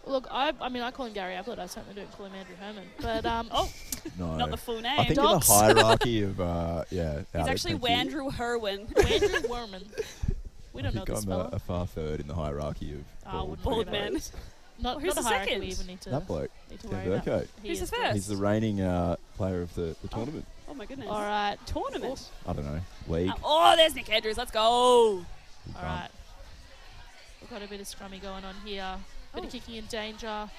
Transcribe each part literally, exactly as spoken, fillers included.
Look, I I mean, I call him Gary Ablett. I certainly don't call him Andrew Herman. But, um, Oh, No. not the full name. I think Docs. in the hierarchy of, uh, yeah. He's Alex, actually thank you. Wandrew Herwin. Andrew Werman. We I don't know think this I'm a, fella. a far third in the hierarchy of Ah, bald, wouldn't Bald worry about man. it. Not, Well, who's not a the hierarchy second? we even need to, That bloke, need to Tim worry about. Burko. He Who's is the good. first? He's the reigning uh, player of the, the tournament. Oh my goodness. All right. Tournament. I don't know. League. Uh, oh, there's Nick Andrews. Let's go. All Big right. We've got a bit of scrummy going on here. Bit Oh. of kicking in danger.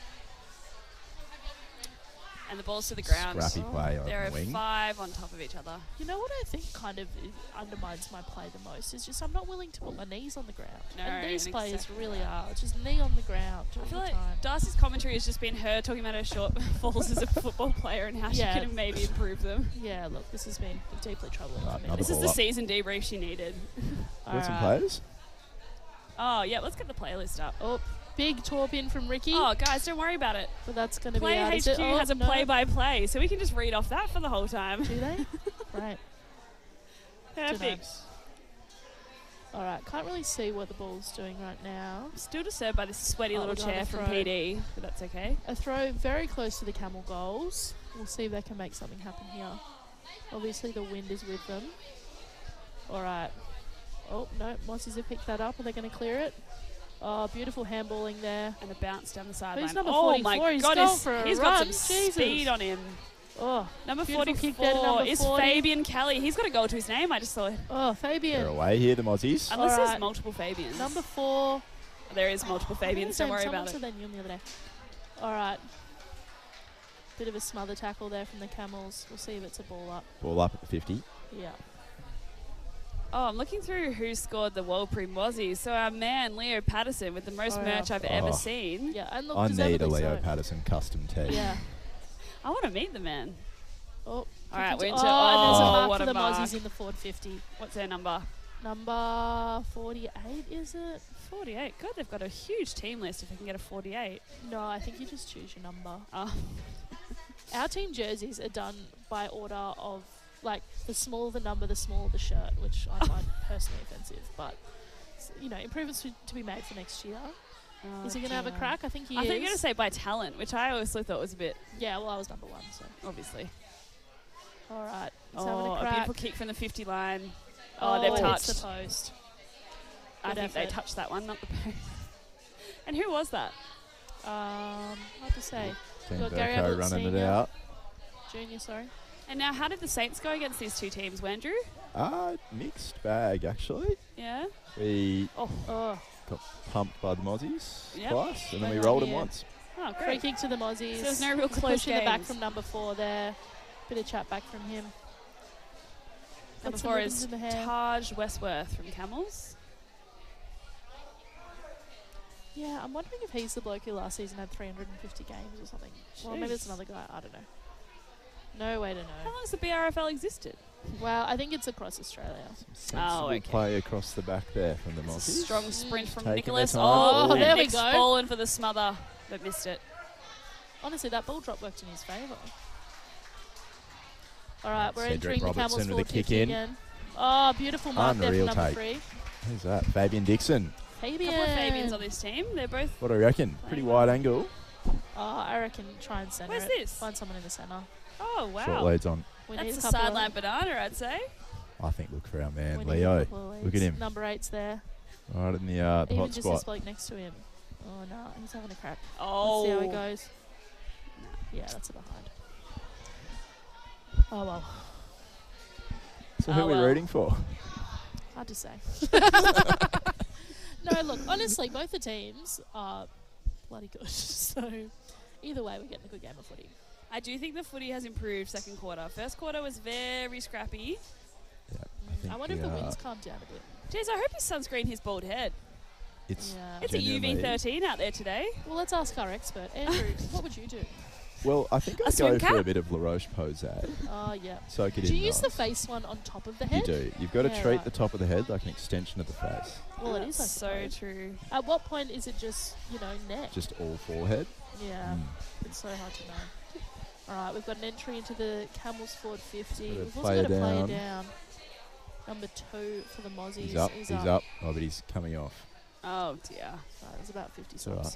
And the ball's to the ground. Scrappy play There on are wing. five on top of each other. You know what I think kind of i- undermines my play the most is just I'm not willing to put my knees on the ground. No, and these players exactly really right. are. It's just knee on the ground all I feel the like time. Darcy's commentary has just been her talking about her shortfalls as a football player and how Yeah. she can maybe improve them. Yeah, look, this has been deeply troubling Right, for me. another This is ball the up. season debrief she needed. Got some Alright. players? Oh, yeah, let's get the playlist up. Oh, big torp in from Ricky. Oh, guys, don't worry about it. But that's going to be Player out. H Is Q it? Oh, has a no. play-by-play, so we can just read off that for the whole time. Do they? Right. Perfect. All right. Can't really see what the ball's doing right now. Still disturbed by this sweaty Oh, little we've got chair a from throw. P D, but that's okay. A throw very close to the Camel goals. We'll see if they can make something happen here. Obviously, the wind is with them. All right. Oh, no. Mossies have picked that up. Are they going to clear it? Oh, beautiful handballing there. And a bounce down the sideline. number Oh my forty-four? He's god, going he's, for a he's run. got some Jesus. speed on him. Oh, Number beautiful kick there to forty-four number is forty. Fabian Kelly. He's got a goal to his name, I just thought. oh, They're Fabian. away here, the Mozzies. Unless Alright. there's multiple Fabians. Number four. There is multiple Fabians, don't worry Someone about said it. they knew him the other day. All right. Bit of a smother tackle there from the Camels. We'll see if it's a ball up. Ball up at the fifty. Yeah. Oh, I'm looking through who scored the World Prix Mozzies. So our man, Leo Patterson, with the most Oh, yeah. merch I've ever Oh. seen. Yeah, and look, I need a deservedly Leo so. Patterson custom tee. Yeah. I want to meet the man. Oh, All right, we're oh, into... and there's a Oh, mark what for a the mark. Mozzies in the Ford fifty. What's their number? Number forty-eight, is it? forty-eight. God, they've got a huge team list if they can get a forty-eight. No, I think you just choose your number. Oh. Our team jerseys are done by order of, like, the smaller the number, the smaller the shirt, which I find personally offensive. But, s- you know, improvements to, to be made for next year. Oh, Is he going to have a dear. crack? I think he I is. think you're going to say by talent, which I also thought was a bit, Yeah, well, I was number one, so. obviously. All right. He's having Oh, a a crack. beautiful kick from the fifty line. Oh, they've it hits touched. the post. I Good think they effort. touched that one, not the post. And who was that? Um, hard to say. Team Got Gary Burko Ablett running it Senior. out. Junior, sorry. And now, how did the Saints go against these two teams, Wandrew? Uh, mixed bag, actually. Yeah. We Oh, oh. got pumped by the Mozzies Yep. twice, and then we Hang on rolled them here. once. Oh, Free great. kick to the Mozzies. So there's no real Push close in the back games. from number four there. Bit of chat back from him. Number Got some four ribbons is in the hair. Taj Westworth from Camels. Yeah, I'm wondering if he's the bloke who last season had three hundred fifty games or something. Well, maybe it's Jeez. another guy. I don't know. No way to How know. long has the B R F L existed? Well, I think it's across Australia. Sensible okay. play across the back there from the It's a Mozzies. strong sprint from Taking Nicholas. their time. Oh, Oh, and there we Nick's go. fallen for the smother, but missed it. Honestly, that ball drop worked in his favour. All right, we're Cedric entering the Camels Robertson with four a kick fifty in. again. Oh, beautiful mark there Unreal from number take. three. Who's that? Fabian Dixon. Fabian. couple of Fabians on this team. They're both. What do you reckon? Pretty wide angle. Oh, I reckon try and centre Where's it. this? Find someone in the centre. Oh wow. Short leads on. We need That's a a couple sideline of, banana, I'd say. I think look for our man we need a Leo. couple of Look at leads. him. Number eight's there. Right in the uh, the Even hot just this spot. bloke next to him. Oh no, he's having a crack. Oh. Let's see how he goes. Yeah, that's a behind. Oh well, So who Oh, are we well. rooting for? hard to say. No, look, honestly, both the teams are bloody good. So either way, we're getting a good game of footy. I do think the footy has improved second quarter. First quarter was very scrappy. Yeah, I, think I wonder if we the are- wind's calmed down a bit. Jeez, I hope he's sunscreened his bald head. It's Yeah. It's a U V genuinely- thirteen out there today. Well, let's ask our expert. Andrew, what would you do? Well, I think A I'd swim go for a cap? bit of La Roche Posay. Oh, yeah. Soak it Do in you use the nice. face one on top of the You head? do. You've got to Yeah, treat right. the top of the head like an extension of the face. Well, it is, I That's so suppose. true. At what point is it just, you know, neck? Just all forehead. Yeah, Mm. it's so hard to know. All right, we've got an entry into the Camels Ford fifty. Got a We've also player got a player down. down. Number two for the Mozzies. He's up. He's, up. Oh, but he's coming off. Oh dear. Right, there's about fifty It's all right. subs.